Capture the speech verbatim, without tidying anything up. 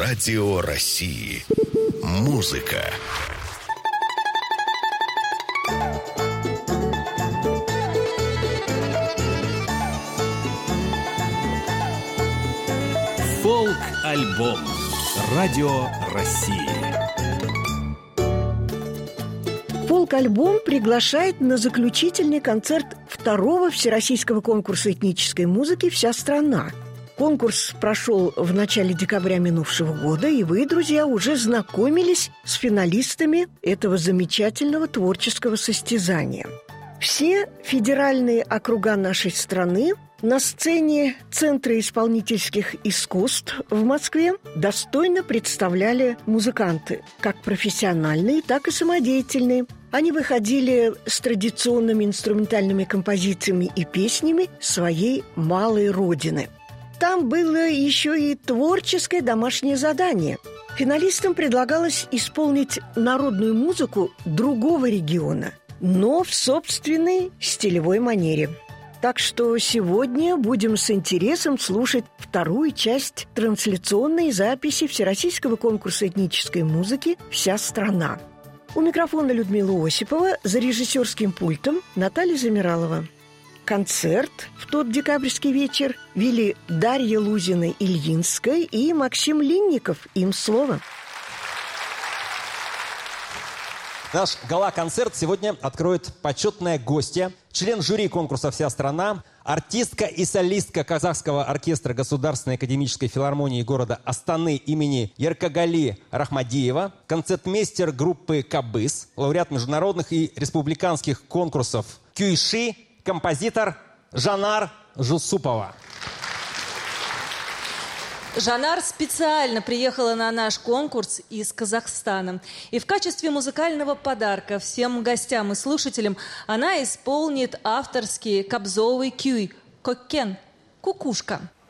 Радио России. Музыка. Фолк-альбом. Радио России. Фолк-альбом приглашает на заключительный концерт второго всероссийского конкурса этнической музыки «Вся страна». Конкурс прошел в начале декабря минувшего года, и вы, друзья, уже знакомились с финалистами этого замечательного творческого состязания. Все федеральные округа нашей страны на сцене Центра исполнительских искусств в Москве достойно представляли музыканты, как профессиональные, так и самодеятельные. Они выходили с традиционными инструментальными композициями и песнями своей малой родины. Там было еще и творческое домашнее задание. Финалистам предлагалось исполнить народную музыку другого региона, но в собственной стилевой манере. Так что сегодня будем с интересом слушать вторую часть трансляционной записи Всероссийского конкурса этнической музыки «Вся страна». У микрофона Людмила Осипова, за режиссерским пультом Наталья Замиралова. Концерт в тот декабрьский вечер вели Дарья Лузина-Ильинская и Максим Линников. Им слово. Наш гала-концерт сегодня откроет почетная гостья, член жюри конкурса «Вся страна», артистка и солистка Казахского оркестра Государственной академической филармонии города Астаны имени Еркагали Рахмадиева, концертмейстер группы «Кабыс», лауреат международных и республиканских конкурсов «Кюйши», композитор Жанар Жусупова. Жанар специально приехала на наш конкурс из Казахстана. И в качестве музыкального подарка всем гостям и слушателям она исполнит авторский кобзовый кюй «Коккен» – «Кукушка».